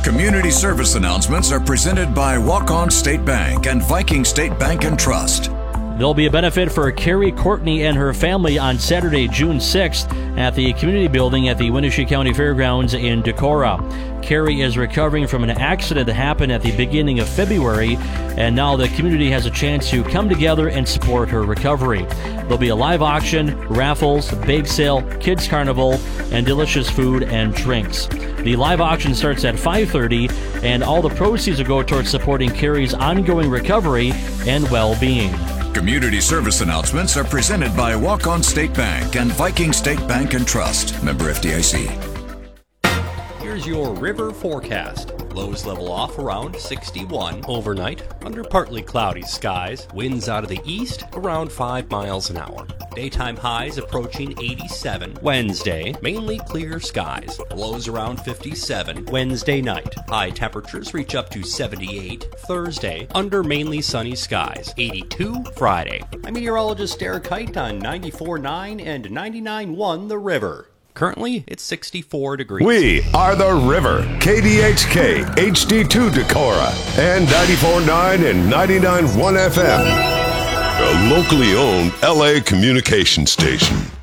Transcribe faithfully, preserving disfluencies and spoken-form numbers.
Community service announcements are presented by Walk-On State Bank and Viking State Bank and Trust. There'll be a benefit for Carrie Courtney and her family on Saturday, June sixth at the community building at the Winnebago County Fairgrounds in Decorah. Carrie is recovering from an accident that happened at the beginning of February, and now the community has a chance to come together and support her recovery. There'll be a live auction, raffles, bake sale, kids carnival, and delicious food and drinks. The live auction starts at five thirty, and all the proceeds will go towards supporting Carrie's ongoing recovery and well-being. Community service announcements are presented by Walk-On State Bank and Viking State Bank and Trust. Member F D I C. Here's your river forecast. Lows level off around sixty-one. Overnight, under partly cloudy skies. Winds out of the east around five miles an hour. Daytime highs approaching eighty-seven. Wednesday, mainly clear skies. Lows around fifty-seven. Wednesday night, high temperatures reach up to seventy-eight. Thursday, under mainly sunny skies. eighty-two. Friday. I'm meteorologist Derek Kite on ninety-four point nine and ninety-nine point one The River. Currently, it's sixty-four degrees. We are The River, K D H K, H D two Decorah, and ninety-four point nine and ninety-nine point one F M. A locally owned L A communication station.